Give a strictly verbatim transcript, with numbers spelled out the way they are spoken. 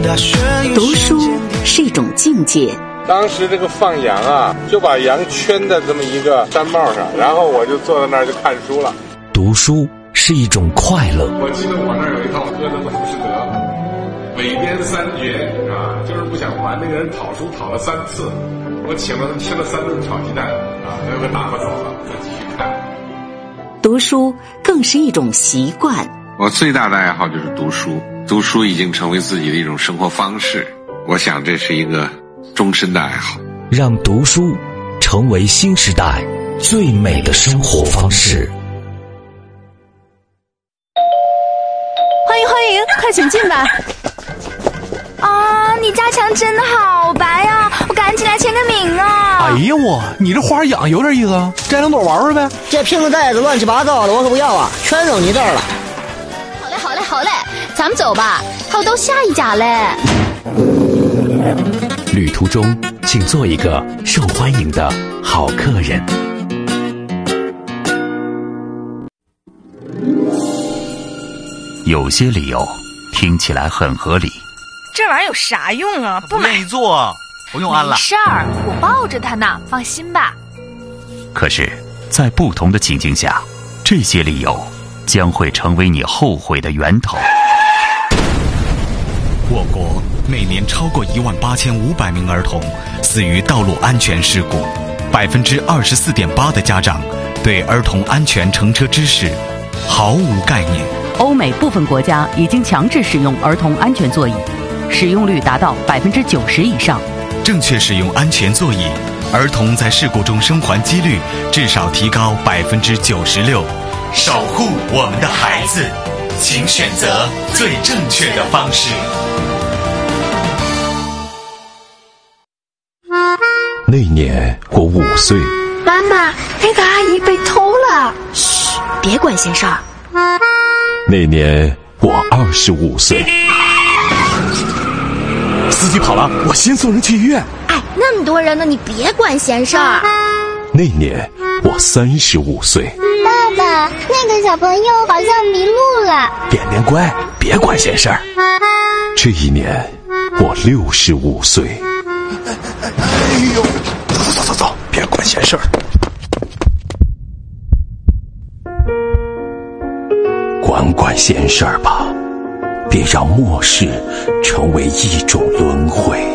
读书是一种境界。 当时这个放羊啊，就把羊圈在这么一个山帽上，然后我就坐在那儿就看书了。 读书是一种快乐。 我记得我那儿有一套歌德的《浮士德》，韦编三绝啊，就是不想还，那个人讨书讨了三次，我请了他吃了三顿炒鸡蛋啊，最后打发走了，再继续看。 读书更是一种习惯。 我最大的爱好就是读书，读书已经成为自己的一种生活方式，我想这是一个终身的爱好。 让读书成为新时代最美的生活方式。 欢迎欢迎，快请进吧。 啊，你家墙真的好白呀，我赶紧来签个名啊。 哎呀我，你这花养有点意思啊，摘两朵玩玩呗。 这瓶子袋子乱七八糟的，我可不要啊，全扔你这儿了。 好嘞好嘞好嘞，咱们走吧，还有到下一家嘞。 旅途中请做一个受欢迎的好客人。 有些理由听起来很合理， 这玩意儿有啥用啊？不买。 不愿意做，不用安了。 没事儿，我抱着它呢，放心吧。 可是在不同的情境下，这些理由将会成为你后悔的源头。 我国每年超过一万八千五百名儿童死于道路安全事故，百分之二十四点八的家长对儿童安全乘车知识毫无概念。 欧美部分国家已经强制使用儿童安全座椅，使用率达到百分之九十以上。 正确使用安全座椅，儿童在事故中生还几率至少提高百分之九十六。守护我们的孩子，请选择最正确的方式。 那年我五岁。 妈妈，那个阿姨被偷了。嘘，别管闲事儿。 那年我二十五岁。 司机跑了，我先送人去医院。 哎，那么多人呢，你别管闲事儿。 那年我三十五岁。 爸爸，那个小朋友好像迷路了。 点点乖，别管闲事儿。这一年我六十五岁。 哎呦，走走走走，别管闲事儿。 管管闲事儿吧，别让末世成为一种轮回。